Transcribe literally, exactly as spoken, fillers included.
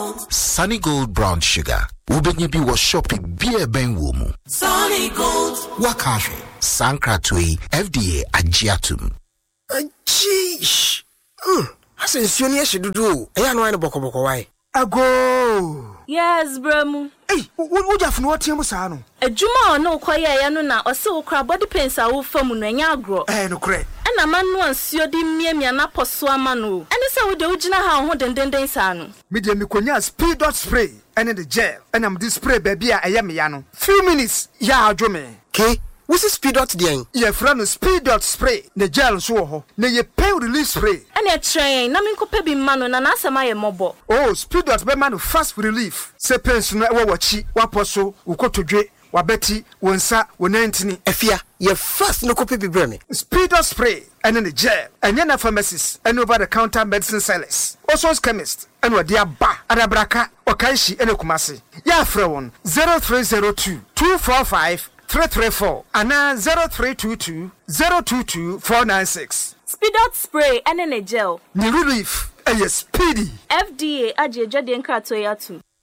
Gold. Sunny Gold brown sugar. Ubenye bi wa shopping beer ben womu. Sunny Gold. Wakafe. Sankratwe F D A agiatum. Jeez. Hmm. Hasen sioni e shedudu. Eya no ane boko boko wai. Ago. Yes, bremu. Hey, wo ja funu otie mu saa no. Adwuma no koye ya no na ose wo kra body pains a wo famu no enya agro. Eh no kre. Ana manu ansuo di miamia na poso ama no. Ene se wo de ugina ha ho dendenden saa no. Me de me konya speed dot spray ene the gel. Ene am di spray baby a eye me ya no. Few minutes ya adwome. Ke What's speed dot den? Ye friend speed dot spray. The gel so ho. Na ye pain release spray. And ye train. Na min ko pe bi mano na na sama ye mobo. Oh, speed dot be man fast relief. Se pains no e wachi, waposo, ukotodwe, wabeti, wonsa, wonantini. Efia, ye fast no ko pe bi breme. Speed dot spray and the gel. And na pharmacies and over the counter medicine sellers. Also chemist and what dia ba adabraka okanshi ene kumase. Ya frewon zero three zero two two four five three three four and zero three two two zero two two four nine six. Speed out spray and a gel. Ni relief and speedy. F D A aje jade nkrato ya tu.